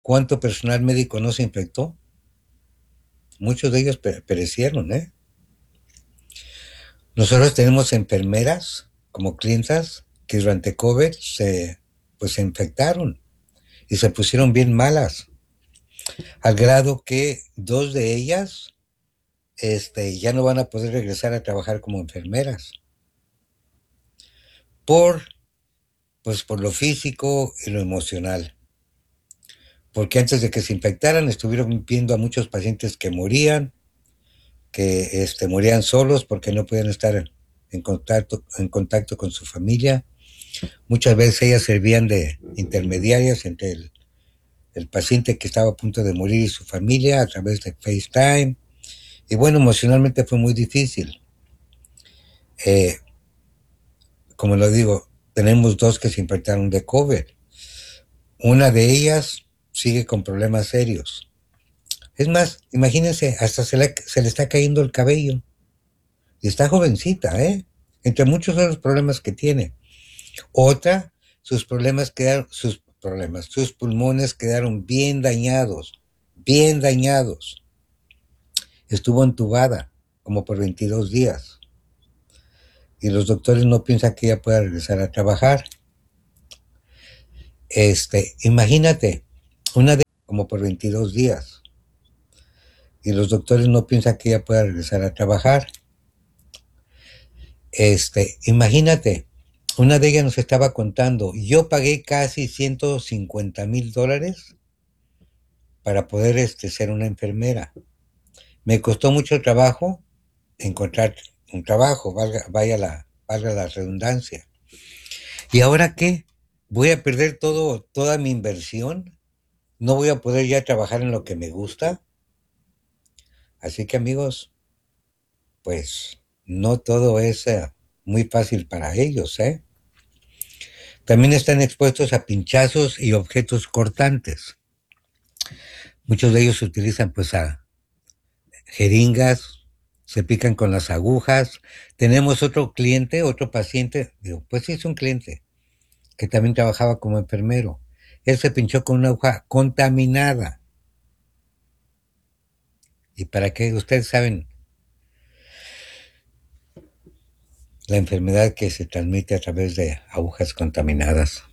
¿Cuánto personal médico no se infectó? Muchos de ellos perecieron, ¿eh? Nosotros tenemos enfermeras como clientas que durante COVID se infectaron y se pusieron bien malas, al grado que dos de ellas ya no van a poder regresar a trabajar como enfermeras por, por lo físico y lo emocional. Porque antes de que se infectaran estuvieron viendo a muchos pacientes que morían, que morían solos porque no podían estar en contacto con su familia. Muchas veces ellas servían de intermediarias entre el paciente que estaba a punto de morir y su familia a través de FaceTime. Y bueno, emocionalmente fue muy difícil. Eh, como lo digo, tenemos dos que se infectaron de COVID. Una de ellas sigue con problemas serios. Es más, imagínense, hasta se le está cayendo el cabello. Y está jovencita, ¿eh? Entre muchos de los problemas que tiene. Otra, sus pulmones quedaron bien dañados, bien dañados. Estuvo entubada como por 22 días. Y los doctores no piensan que ella pueda regresar a trabajar. Imagínate, una de como por 22 días. Y los doctores no piensan que ella pueda regresar a trabajar. Imagínate, una de ellas nos estaba contando, yo pagué casi $150,000 para poder ser una enfermera. Me costó mucho trabajo encontrar un trabajo, valga la redundancia. ¿Y ahora qué? ¿Voy a perder toda mi inversión? ¿No voy a poder ya trabajar en lo que me gusta? Así que amigos, pues no todo es muy fácil para ellos, ¿eh? También están expuestos a pinchazos y objetos cortantes. Muchos de ellos utilizan pues a jeringas, se pican con las agujas. Tenemos otro cliente, otro paciente, digo, pues sí es un cliente, que también trabajaba como enfermero. Él se pinchó con una aguja contaminada. ¿Y para qué? Ustedes saben la enfermedad que se transmite a través de agujas contaminadas.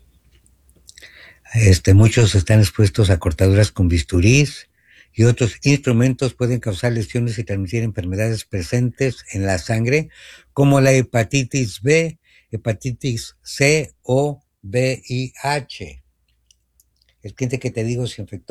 Muchos están expuestos a cortaduras con bisturís y otros instrumentos pueden causar lesiones y transmitir enfermedades presentes en la sangre, como la hepatitis B, hepatitis C o VIH. El cliente que te digo se infectó